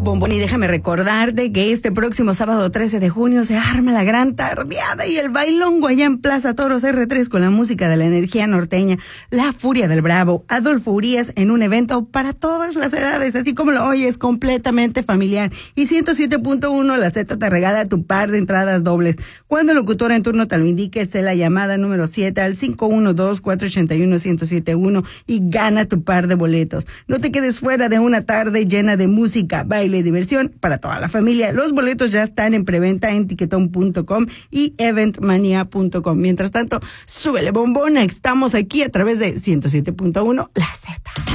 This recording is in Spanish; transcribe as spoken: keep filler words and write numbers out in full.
Bombón, y déjame recordarte que este próximo sábado trece de junio se arma la gran tardeada y el bailongo allá en Plaza Toros erre tres con la música de la energía norteña, La Furia del Bravo, Adolfo Urias, en un evento para todas las edades, así como lo oyes, completamente familiar. Y ciento siete punto uno La Z te regala tu par de entradas dobles. Cuando el locutor en turno te lo indique, sé la llamada número siete al cinco uno dos, cuatro ocho uno, uno cero siete uno y gana tu par de boletos. No te quedes fuera de una tarde llena de música, baile y diversión para toda la familia. Los boletos ya están en preventa en tiquetón punto com y eventmania punto com. Mientras tanto, súbele, bombona. Estamos aquí a través de ciento siete punto uno La Z.